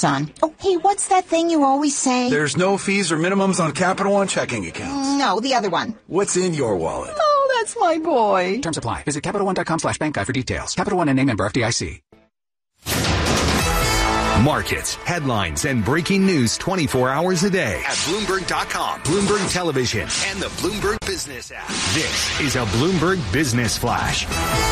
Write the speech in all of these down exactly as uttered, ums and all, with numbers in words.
on. Oh, hey, what's that thing you always say? There's no fees or minimums on Capital One checking accounts. No, the other one. What's in your wallet? Oh, that's my boy. Terms apply. Visit CapitalOne.com slash bank guide for details. Capital One and name member F D I C. Markets, headlines, and breaking news twenty-four hours a day at Bloomberg dot com, Bloomberg Television, and the Bloomberg Business app. This is a Bloomberg Business Flash.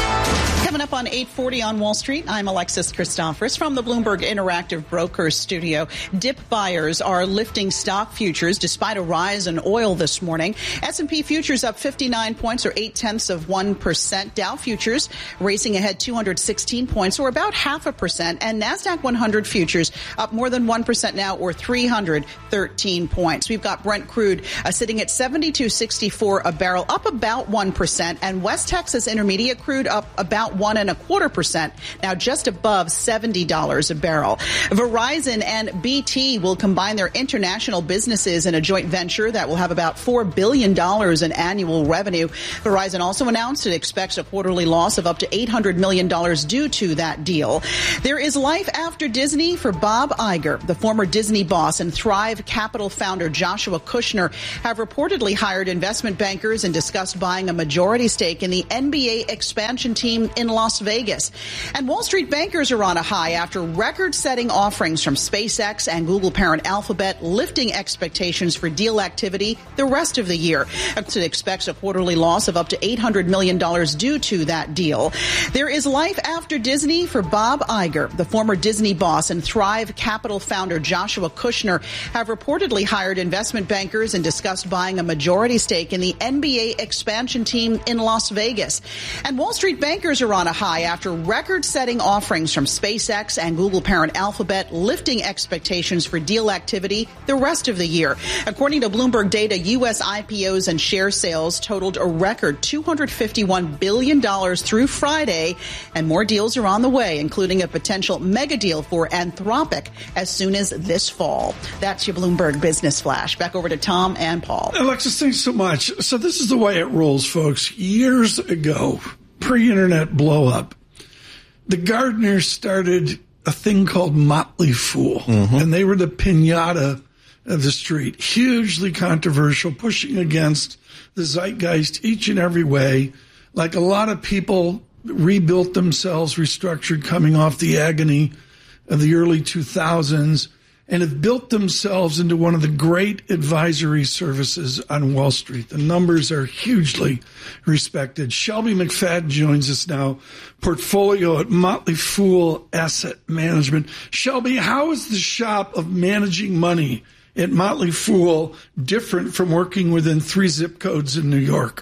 Coming up on eight forty on Wall Street, I'm Alexis Christoforous from the Bloomberg Interactive Brokers studio. Dip buyers are lifting stock futures despite a rise in oil this morning. S and P futures up fifty-nine points or eight tenths of one percent. Dow futures racing ahead two hundred sixteen points or about half a percent. And NASDAQ one hundred futures up more than one percent now or three hundred thirteen points. We've got Brent crude uh, sitting at seventy-two sixty-four a barrel, up about one percent. And West Texas Intermediate crude up about one and a quarter percent, now just above seventy dollars a barrel. Verizon and B T will combine their international businesses in a joint venture that will have about four billion dollars in annual revenue. Verizon also announced it expects a quarterly loss of up to eight hundred million dollars due to that deal. There is life after Disney for Bob Iger. The former Disney boss and Thrive Capital founder Joshua Kushner have reportedly hired investment bankers and discussed buying a majority stake in the N B A expansion team in Las Vegas. And Wall Street bankers are on a high after record-setting offerings from SpaceX and Google parent Alphabet, lifting expectations for deal activity the rest of the year. It expects a quarterly loss of up to eight hundred million dollars due to that deal. There is life after Disney for Bob Iger. The former Disney boss and Thrive Capital founder Joshua Kushner have reportedly hired investment bankers and discussed buying a majority stake in the N B A expansion team in Las Vegas. And Wall Street bankers are on a high after record-setting offerings from SpaceX and Google parent Alphabet, lifting expectations for deal activity the rest of the year. According to Bloomberg data, U S I P Os and share sales totaled a record two hundred fifty-one billion dollars through Friday, and more deals are on the way, including a potential mega deal for Anthropic as soon as this fall. That's your Bloomberg Business Flash. Back over to Tom and Paul. Alexis, thanks so much. So this is the way it rolls, folks. Years ago, pre-internet blow-up, the Gardeners started a thing called Motley Fool, mm-hmm. and they were the piñata of the street. Hugely controversial, pushing against the zeitgeist each and every way. Like a lot of people rebuilt themselves, restructured, coming off the agony of the early two thousands, and have built themselves into one of the great advisory services on Wall Street. The numbers are hugely respected. Shelby McFadden joins us now, portfolio at Motley Fool Asset Management. Shelby, how is the shop of managing money at Motley Fool different from working within three zip codes in New York?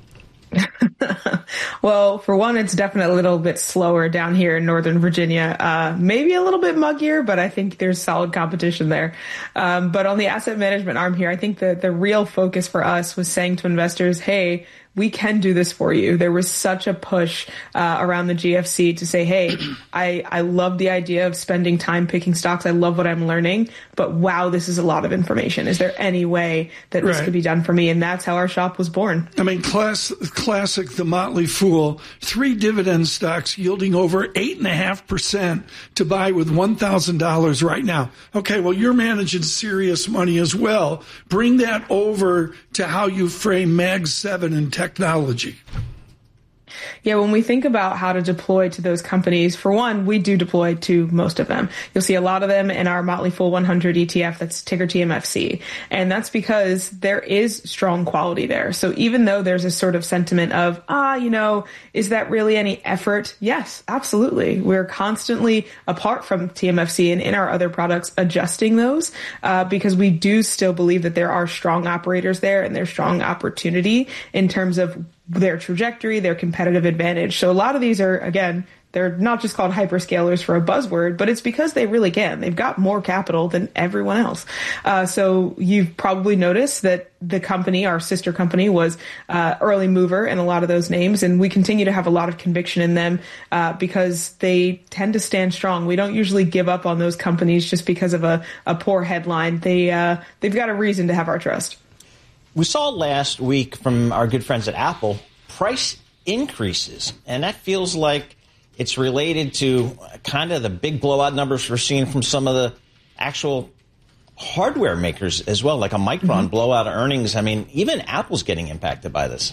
Well, for one, it's definitely a little bit slower down here in Northern Virginia. Uh, maybe a little bit muggier, but I think there's solid competition there. Um, but on the asset management arm here, I think the, the real focus for us was saying to investors, hey, we can do this for you. There was such a push uh, around the G F C to say, hey, I, I love the idea of spending time picking stocks. I love what I'm learning, but wow, this is a lot of information. Is there any way that this right. could be done for me? And that's how our shop was born. I mean, class, classic, the Motley Fool, three dividend stocks yielding over eight and a half percent to buy with one thousand dollars right now. Okay, well, you're managing serious money as well. Bring that over to how you frame Mag seven and technology. Yeah, when we think about how to deploy to those companies, for one, we do deploy to most of them. You'll see a lot of them in our Motley Fool one hundred E T F, that's ticker T M F C. And that's because there is strong quality there. So even though there's a sort of sentiment of, ah, you know, is that really any effort? Yes, absolutely. We're constantly, apart from T M F C and in our other products, adjusting those uh, because we do still believe that there are strong operators there and there's strong opportunity in terms of their trajectory, their competitive advantage. So a lot of these are, again, they're not just called hyperscalers for a buzzword, but it's because they really can. They've got more capital than everyone else. Uh, so you've probably noticed that the company, our sister company, was uh, early mover in a lot of those names, and we continue to have a lot of conviction in them uh, because they tend to stand strong. We don't usually give up on those companies just because of a, a poor headline. They, uh, they've got a reason to have our trust. We saw last week from our good friends at Apple price increases, and that feels like it's related to kind of the big blowout numbers we're seeing from some of the actual hardware makers as well, like a Micron mm-hmm. blow out earnings. I mean, even Apple's getting impacted by this.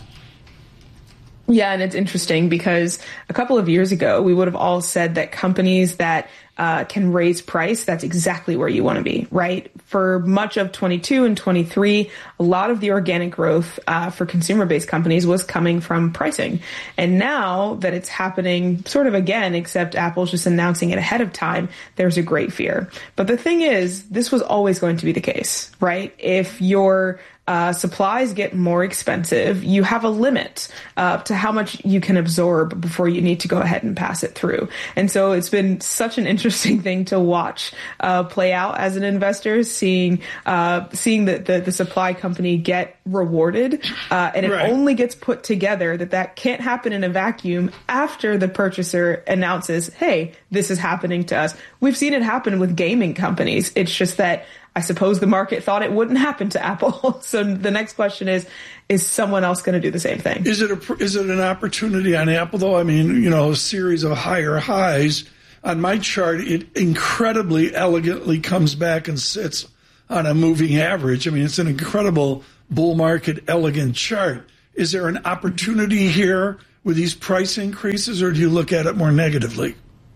Yeah, and it's interesting because a couple of years ago, we would have all said that companies that uh, can raise price, that's exactly where you want to be, right? For much of twenty-two and twenty-three, a lot of the organic growth uh, for consumer-based companies was coming from pricing. And now that it's happening sort of again, except Apple's just announcing it ahead of time, there's a great fear. But the thing is, this was always going to be the case, right? If you're Uh, supplies get more expensive, you have a limit uh, to how much you can absorb before you need to go ahead and pass it through. And so it's been such an interesting thing to watch uh, play out as an investor, seeing uh, seeing the, the, the supply company get rewarded. Uh, and it right. only gets put together that that can't happen in a vacuum after the purchaser announces, hey, this is happening to us. We've seen it happen with gaming companies. It's just that I suppose the market thought it wouldn't happen to Apple. So the next question is, is someone else going to do the same thing? Is it a, is it an opportunity on Apple, though? I mean, you know, a series of higher highs. On my chart, it incredibly elegantly comes back and sits on a moving average. I mean, it's an incredible bull market, elegant chart. Is there an opportunity here with these price increases, or do you look at it more negatively?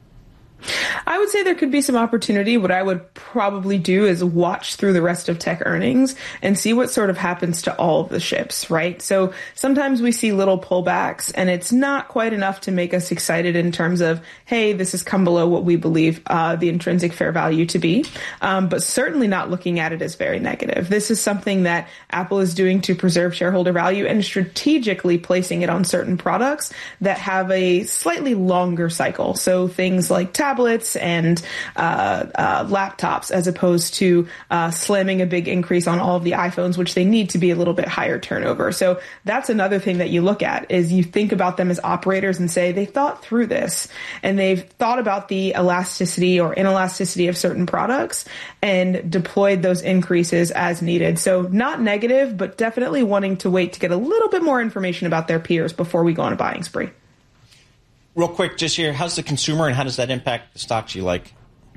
I would say there could be some opportunity. What I would probably do is watch through the rest of tech earnings and see what sort of happens to all of the ships, right? So sometimes we see little pullbacks and it's not quite enough to make us excited in terms of, hey, this has come below what we believe uh, the intrinsic fair value to be, um, but certainly not looking at it as very negative. This is something that Apple is doing to preserve shareholder value and strategically placing it on certain products that have a slightly longer cycle. So things like tablets and uh, uh, laptops, as opposed to uh, slamming a big increase on all of the iPhones, which they need to be a little bit higher turnover. So that's another thing that you look at, is you think about them as operators and say they thought through this and they've thought about the elasticity or inelasticity of certain products and deployed those increases as needed. So not negative, but definitely wanting to wait to get a little bit more information about their peers before we go on a buying spree. Real quick, just here, how's the consumer and how does that impact the stocks you like?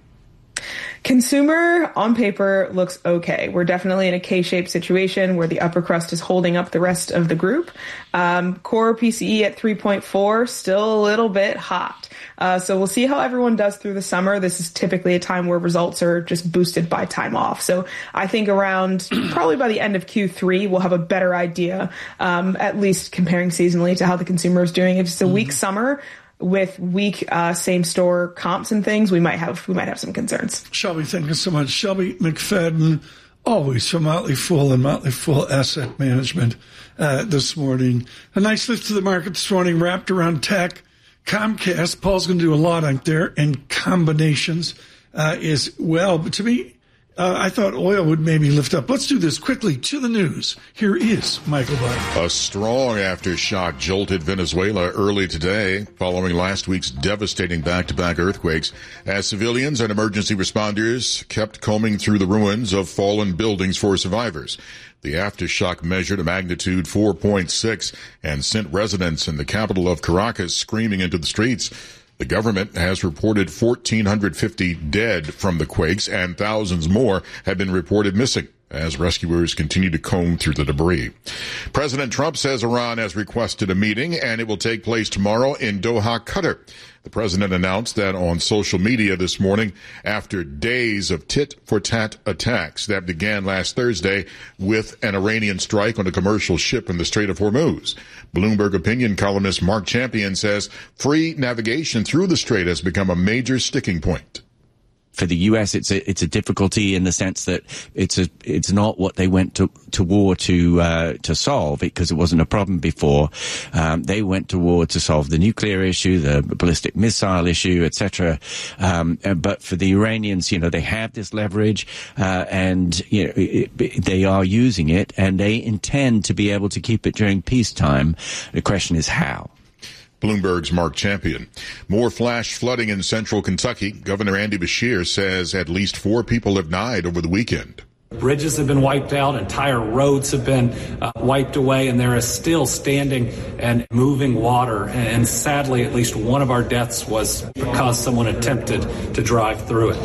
Consumer on paper looks okay. We're definitely in a K-shaped situation where the upper crust is holding up the rest of the group. Um, core P C E at three point four, still a little bit hot. Uh, so we'll see how everyone does through the summer. This is typically a time where results are just boosted by time off. So I think around probably by the end of Q three, we'll have a better idea, um, at least comparing seasonally to how the consumer is doing. If it's a mm-hmm. weak summer with weak uh, same store comps and things, we might have we might have some concerns. Shelby, thank you so much. Shelby McFadden, always from Motley Fool and Motley Fool Asset Management uh, this morning. A nice lift to the market this morning, wrapped around tech. Comcast, Paul's going to do a lot out there, and combinations uh, as well. But to me, Uh, I thought oil would maybe lift up. Let's do this quickly to the news. Here is Michael Barr. A strong aftershock jolted Venezuela early today following last week's devastating back-to-back earthquakes as civilians and emergency responders kept combing through the ruins of fallen buildings for survivors. The aftershock measured a magnitude four point six and sent residents in the capital of Caracas screaming into the streets. The government has reported one thousand four hundred fifty dead from the quakes, and thousands more have been reported missing as rescuers continue to comb through the debris. President Trump says Iran has requested a meeting, and it will take place tomorrow in Doha, Qatar. The president announced that on social media this morning after days of tit-for-tat attacks that began last Thursday with an Iranian strike on a commercial ship in the Strait of Hormuz. Bloomberg opinion columnist Mark Champion says free navigation through the strait has become a major sticking point. For the U S, it's a it's a difficulty in the sense that it's a it's not what they went to to war to uh, to solve, because it wasn't a problem before. Um, they went to war to solve the nuclear issue, the ballistic missile issue, et cetera. Um, but for the Iranians, you know, they have this leverage, uh, and you know it, it, they are using it, and they intend to be able to keep it during peacetime. The question is how. Bloomberg's Mark Champion. More flash flooding in central Kentucky. Governor Andy Beshear says at least four people have died over the weekend. Bridges have been wiped out, entire roads have been uh, wiped away, and there is still standing and moving water. And sadly, at least one of our deaths was because someone attempted to drive through it.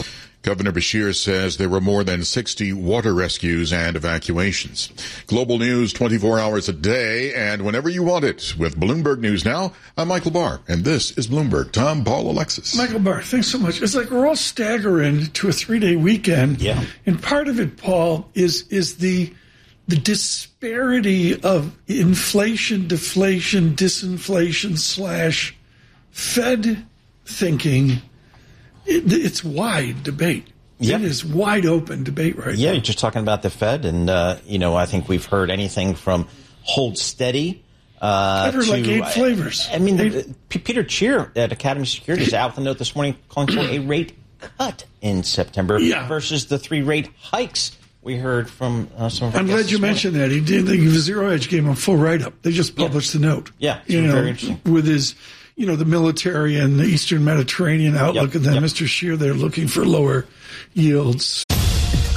Governor Beshear says there were more than sixty water rescues and evacuations. Global news twenty-four hours a day and whenever you want it. With Bloomberg News Now, I'm Michael Barr, and this is Bloomberg. Tom, Paul, Alexis. Michael Barr, thanks so much. It's like we're all staggering to a three-day weekend. Yeah. And part of it, Paul, is is the the disparity of inflation, deflation, disinflation slash Fed thinking. It, it's wide debate. Yep. It is wide open debate right yeah, now. You're just talking about the Fed, and uh, you know, I think we've heard anything from hold steady. Uh, I've heard to, like eight flavors. I mean, the, P- Peter Cheer at Academy Securities out with a note this morning calling for a rate cut in September yeah. versus the three rate hikes we heard from uh, some of our I'm guests glad you this mentioned that. He did the Zero Hedge gave him a full write-up. They just published yeah. the note. Yeah, you know, very interesting. With his, you know, the military and the Eastern Mediterranean outlook, yep. and then yep. Mister Scheer, they're looking for lower yields.